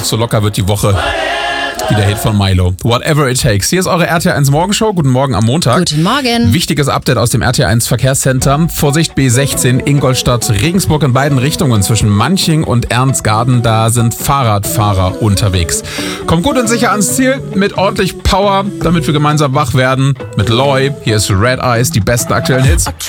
So locker wird die Woche. Wie der Hit von Milo. Whatever it takes. Hier ist eure RTL 1 Morgenshow. Guten Morgen am Montag. Guten Morgen. Wichtiges Update aus dem RTL 1 Verkehrscenter. Vorsicht B16 Ingolstadt, Regensburg in beiden Richtungen zwischen Manching und Ernstgarten. Da sind Fahrradfahrer unterwegs. Kommt gut und sicher ans Ziel mit ordentlich Power, damit wir gemeinsam wach werden. Mit Loy. Hier ist Red Eyes, die besten aktuellen Hits.